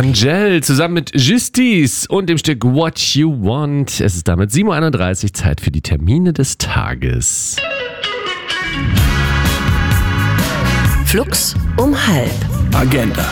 Angèle zusammen mit Justice und dem Stück What You Want. Es ist damit 7.31 Uhr, Zeit für die Termine des Tages. Flux um 12:30. Agenda.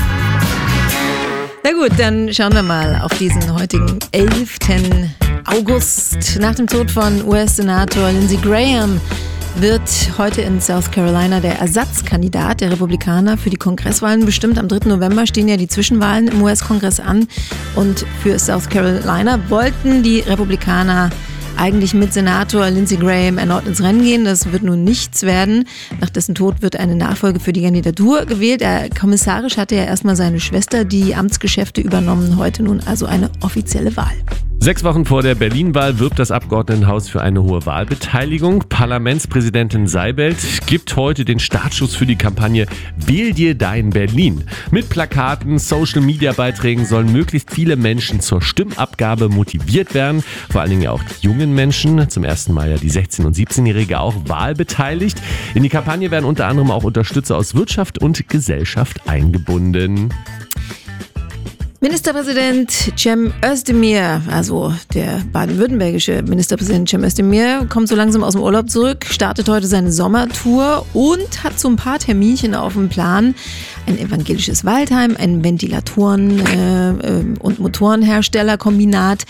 Na gut, dann schauen wir mal auf diesen heutigen 11. August. Nach dem Tod von US-Senator Lindsey Graham wird heute in South Carolina der Ersatzkandidat der Republikaner für die Kongresswahlen bestimmt. Am 3. November stehen ja die Zwischenwahlen im US-Kongress an. Und für South Carolina wollten die Republikaner eigentlich mit Senator Lindsey Graham erneut ins Rennen gehen. Das wird nun nichts werden. Nach dessen Tod wird eine Nachfolge für die Kandidatur gewählt. Kommissarisch hatte ja erstmal seine Schwester die Amtsgeschäfte übernommen. Heute nun also eine offizielle Wahl. 6 Wochen vor der Berlin-Wahl wirbt das Abgeordnetenhaus für eine hohe Wahlbeteiligung. Parlamentspräsidentin Seibelt gibt heute den Startschuss für die Kampagne Wähl dir dein Berlin. Mit Plakaten, Social-Media-Beiträgen sollen möglichst viele Menschen zur Stimmabgabe motiviert werden. Vor allen Dingen ja auch die jungen Menschen. Zum ersten Mal ja die 16- und 17-Jährige auch wahlbeteiligt. In die Kampagne werden unter anderem auch Unterstützer aus Wirtschaft und Gesellschaft eingebunden. Ministerpräsident Cem Özdemir, also der baden-württembergische Ministerpräsident Cem Özdemir, kommt so langsam aus dem Urlaub zurück, startet heute seine Sommertour und hat so ein paar Terminchen auf dem Plan. Ein evangelisches Waldheim, ein Ventilatoren- und Motorenherstellerkombinat,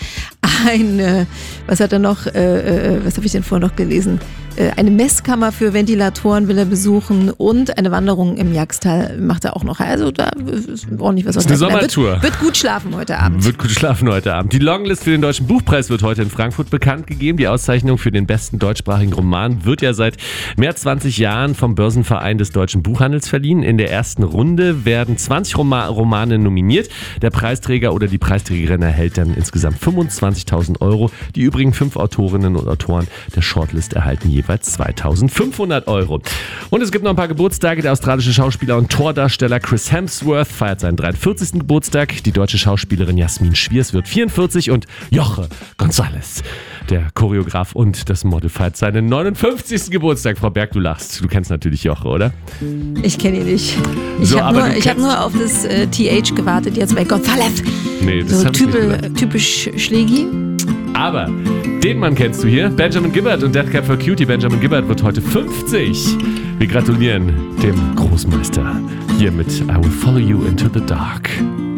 was hat er noch, was habe ich denn vorher noch gelesen? Eine Messkammer für Ventilatoren will er besuchen und eine Wanderung im Jagstal macht er auch noch. Also da ist ordentlich was. Das ist eine Sommertour. Wird gut schlafen heute Abend. Die Longlist für den Deutschen Buchpreis wird heute in Frankfurt bekannt gegeben. Die Auszeichnung für den besten deutschsprachigen Roman wird ja seit mehr als 20 Jahren vom Börsenverein des deutschen Buchhandels verliehen. In der ersten Runde werden 20 Romane nominiert. Der Preisträger oder die Preisträgerin erhält dann insgesamt 25.000 €. Die übrigen 5 Autorinnen und Autoren der Shortlist erhalten jeweils 2.500 €. Und es gibt noch ein paar Geburtstage. Der australische Schauspieler und Tordarsteller Chris Hemsworth feiert seinen 43. Geburtstag. Die deutsche Schauspielerin Jasmin Schwiers wird 44 und Joche González, der Choreograf und das Model, feiert seinen 59. Geburtstag. Frau Berg, du lachst. Du kennst natürlich Joche, oder? Ich kenne ihn nicht. Ich habe nur auf das TH gewartet, jetzt bei González. Nee, das so hab ich nicht gesagt. Typisch Schlägi. Aber den Mann kennst du hier, Benjamin Gibbard und Death Cab for Cutie. Benjamin Gibbard wird heute 50. Wir gratulieren dem Großmeister hier mit I Will Follow You Into the Dark.